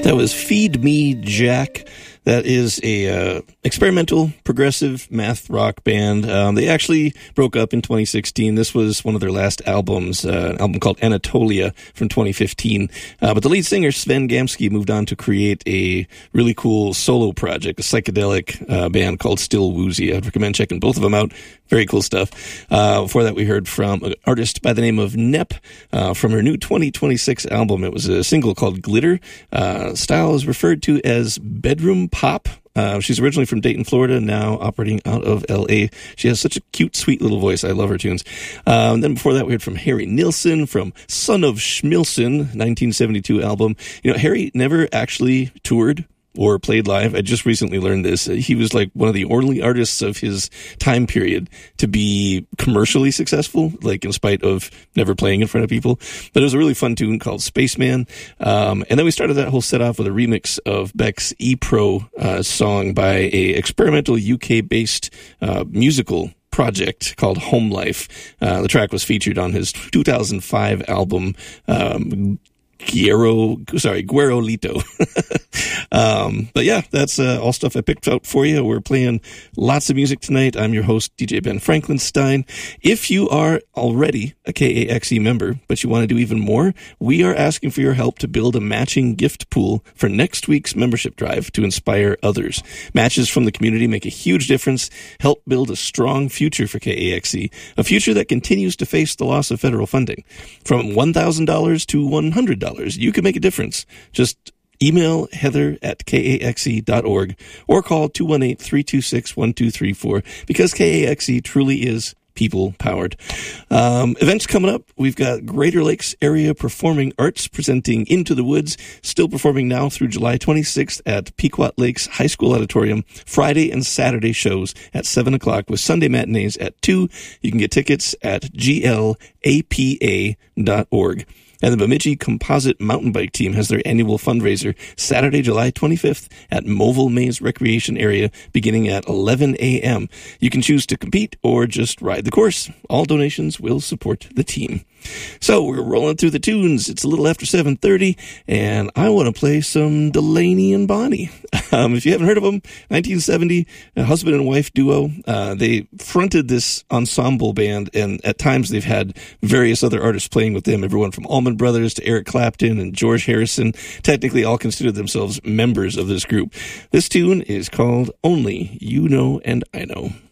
That was Feed Me, Jack. That is a experimental progressive math rock band. They actually broke up in 2016. This was one of their last albums, an album called Anatolia from 2015. But the lead singer, Sven Gamsky, moved on to create a really cool solo project, a psychedelic band called Still Woozy. I'd recommend checking both of them out. Very cool stuff. Before that, we heard from an artist by the name of Nep from her new 2026 album. It was a single called Glitter. Style is referred to as bedroom pop. She's originally from Dayton, Florida, now operating out of L.A. She has such a cute, sweet little voice. I love her tunes. Then before that, we heard from Harry Nilsson from Son of Schmilson, 1972 album. You know, Harry never actually toured or played live. I just recently learned this. He was like one of the only artists of his time period to be commercially successful, like in spite of never playing in front of people. But it was a really fun tune called Spaceman. And then we started that whole set off with a remix of Beck's E-Pro song by a experimental UK-based musical project called Home Life. The track was featured on his 2005 album, Guerrolito. But yeah, that's all stuff I picked out for you. We're playing lots of music tonight. I'm your host, DJ Ben Franklinstein. If you are already a KAXE member, but you want to do even more, we are asking for your help to build a matching gift pool for next week's membership drive to inspire others. Matches from the community make a huge difference, help build a strong future for KAXE, a future that continues to face the loss of federal funding. From $1,000 to $100, you can make a difference. Just email heather@kaxe.org or call 218-326-1234 because KAXE truly is people-powered. Events coming up. We've got Greater Lakes Area Performing Arts presenting Into the Woods, still performing now through July 26th at Pequot Lakes High School Auditorium. Friday and Saturday shows at 7 o'clock with Sunday matinees at 2. You can get tickets at glapa.org. And the Bemidji Composite Mountain Bike Team has their annual fundraiser Saturday, July 25th at Movil Maze Recreation Area beginning at 11 a.m. You can choose to compete or just ride the course. All donations will support the team. So we're rolling through the tunes. It's a little after 7:30, and I want to play some Delaney and Bonnie. If you haven't heard of them, 1970, a husband and wife duo. They fronted this ensemble band, and at times they've had various other artists playing with them, everyone from Allman Brothers to Eric Clapton and George Harrison. Technically all considered themselves members of this group. This tune is called Only You Know and I Know.